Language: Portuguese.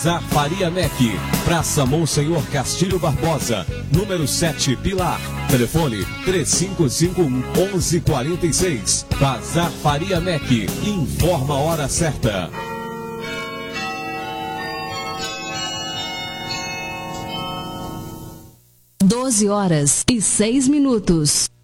Bazar Faria Mec, Praça Monsenhor Castilho Barbosa, número 7, Pilar. Telefone 3551-1146. Bazar Faria Mec, informa a hora certa. 12 horas e 6 minutos.